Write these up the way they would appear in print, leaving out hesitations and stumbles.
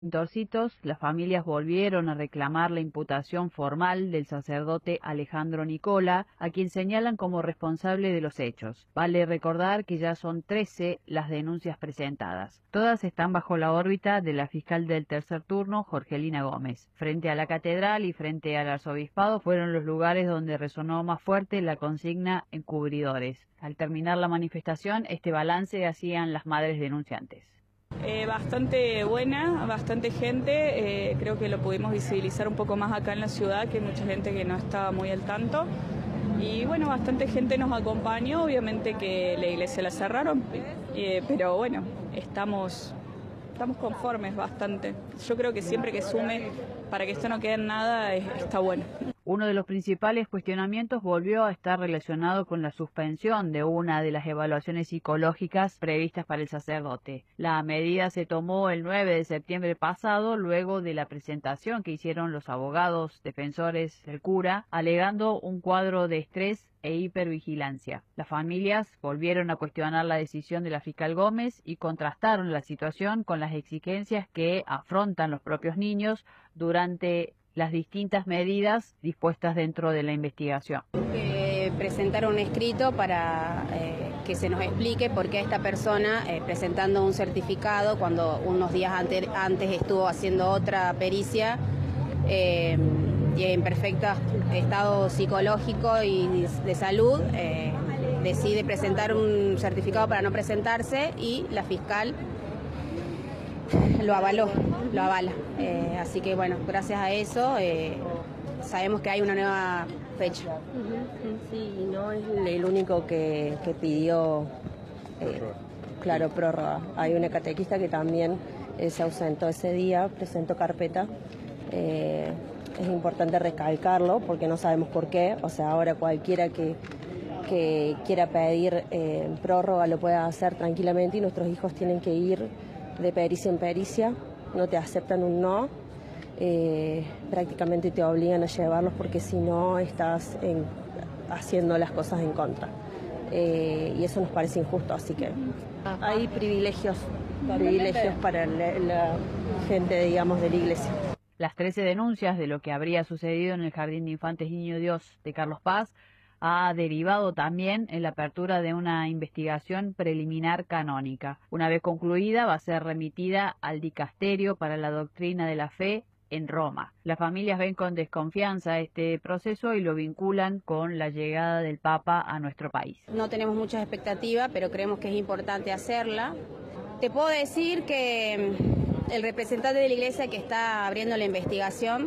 En Torcitos, las familias volvieron a reclamar la imputación formal del sacerdote Alejandro Nicola, a quien señalan como responsable de los hechos. Vale recordar que ya son 13 las denuncias presentadas. Todas están bajo la órbita de la fiscal del tercer turno, Jorgelina Gómez. Frente a la catedral y frente al arzobispado fueron los lugares donde resonó más fuerte la consigna encubridores. Al terminar la manifestación, este balance hacían las madres denunciantes. Bastante buena, bastante gente, creo que lo pudimos visibilizar un poco más acá en la ciudad, que hay mucha gente que no estaba muy al tanto. Y bueno, bastante gente nos acompañó, obviamente que la iglesia la cerraron, pero bueno, estamos conformes bastante. Yo creo que siempre que sume para que esto no quede en nada, está bueno. Uno de los principales cuestionamientos volvió a estar relacionado con la suspensión de una de las evaluaciones psicológicas previstas para el sacerdote. La medida se tomó el 9 de septiembre pasado, luego de la presentación que hicieron los abogados defensores del cura, alegando un cuadro de estrés e hipervigilancia. Las familias volvieron a cuestionar la decisión de la fiscal Gómez y contrastaron la situación con las exigencias que afrontan los propios niños durante las distintas medidas dispuestas dentro de la investigación. Presentar un escrito para que se nos explique por qué esta persona, presentando un certificado, cuando unos días antes estuvo haciendo otra pericia, y en perfecto estado psicológico y de salud, decide presentar un certificado para no presentarse y la fiscal lo avala. Así que bueno, gracias a eso sabemos que hay una nueva fecha. Sí, y no es el único que pidió, claro, prórroga. Hay una catequista que también se ausentó ese día, presentó carpeta. Es importante recalcarlo porque no sabemos por qué. O sea, ahora cualquiera que quiera pedir prórroga lo puede hacer tranquilamente y nuestros hijos tienen que ir de pericia en pericia, no te aceptan un no, prácticamente te obligan a llevarlos porque si no estás haciendo las cosas en contra. Y eso nos parece injusto, así que hay privilegios para la gente, digamos, de la iglesia. Las 13 denuncias de lo que habría sucedido en el Jardín de Infantes Niño Dios de Carlos Paz ha derivado también en la apertura de una investigación preliminar canónica. Una vez concluida, va a ser remitida al Dicasterio para la Doctrina de la Fe en Roma. Las familias ven con desconfianza este proceso y lo vinculan con la llegada del Papa a nuestro país. No tenemos muchas expectativas, pero creemos que es importante hacerla. Te puedo decir que el representante de la iglesia que está abriendo la investigación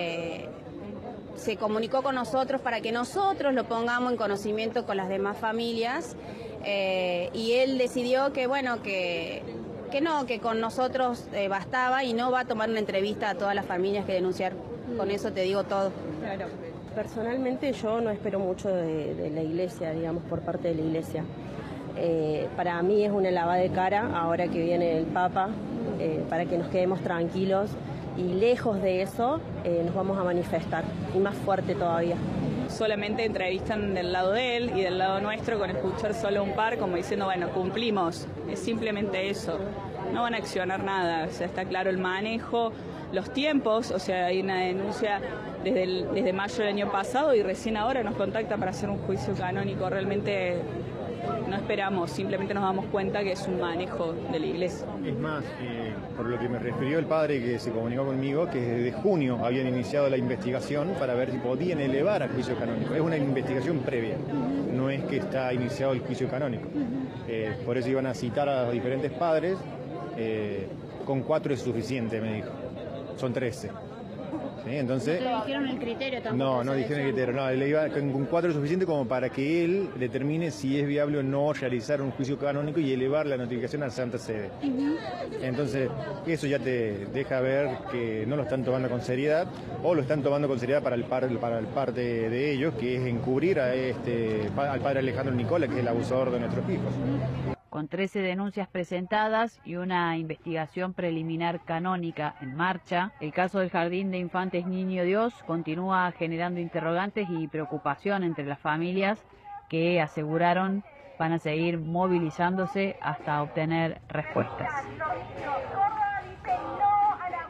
se comunicó con nosotros para que nosotros lo pongamos en conocimiento con las demás familias, y él decidió que bueno, que con nosotros bastaba y no va a tomar una entrevista a todas las familias que denunciaron. Con eso te digo todo. Claro. Personalmente yo no espero mucho de la iglesia, digamos, por parte de la iglesia. Para mí es una lavada de cara ahora que viene el Papa, para que nos quedemos tranquilos. Y lejos de eso nos vamos a manifestar, y más fuerte todavía. Solamente entrevistan del lado de él y del lado nuestro con escuchar solo un par, como diciendo, bueno, cumplimos, es simplemente eso. No van a accionar nada, o sea, está claro el manejo, los tiempos, o sea, hay una denuncia desde mayo del año pasado y recién ahora nos contacta para hacer un juicio canónico. Realmente no esperamos, simplemente nos damos cuenta que es un manejo de la iglesia. Es más, por lo que me refirió el padre que se comunicó conmigo, que desde junio habían iniciado la investigación para ver si podían elevar al juicio canónico. Es una investigación previa, no es que está iniciado el juicio canónico. Por eso iban a citar a los diferentes padres, con 4 es suficiente, me dijo. Son 13. ¿Sí? Entonces, ¿No dijeron el criterio tampoco? No dijeron el criterio, no, le iba con 4 es suficiente como para que él determine si es viable o no realizar un juicio canónico y elevar la notificación a Santa Sede. Entonces, eso ya te deja ver que no lo están tomando con seriedad, o lo están tomando con seriedad para el parte de ellos, que es encubrir al padre Alejandro Nicola, que es el abusador de nuestros hijos. Con 13 denuncias presentadas y una investigación preliminar canónica en marcha, el caso del Jardín de Infantes Niño Dios continúa generando interrogantes y preocupación entre las familias que aseguraron van a seguir movilizándose hasta obtener respuestas.